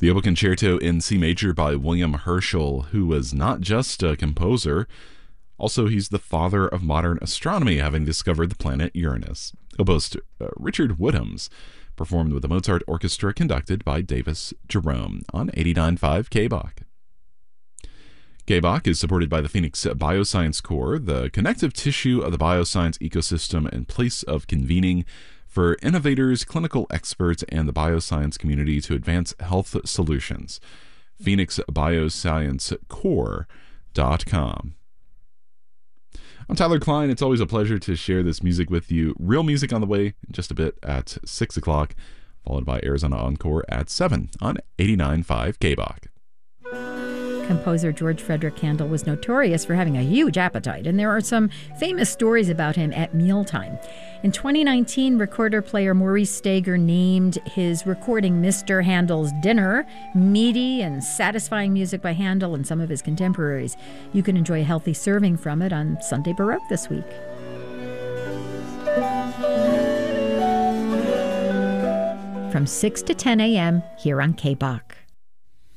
The Oboe Concerto in C Major by William Herschel, who was not just a composer, also he's the father of modern astronomy, having discovered the planet Uranus. Oboist Richard Woodhams performed with the Mozart Orchestra conducted by Davis Jerome on 89.5 KBach. KBach is supported by the Phoenix Bioscience Corps, the connective tissue of the bioscience ecosystem and place of convening for innovators, clinical experts, and the bioscience community to advance health solutions. PhoenixBioscienceCorps.com. I'm Tyler Klein. It's always a pleasure to share this music with you. Real music on the way in just a bit at 6 o'clock, followed by Arizona Encore at 7 on 89.5 KBach. Composer George Frederick Handel was notorious for having a huge appetite, and there are some famous stories about him at mealtime. In 2019, recorder-player Maurice Stager named his recording Mr. Handel's Dinner meaty and satisfying music by Handel and some of his contemporaries. You can enjoy a healthy serving from it on Sunday Baroque this week. From 6 to 10 a.m. here on KBach.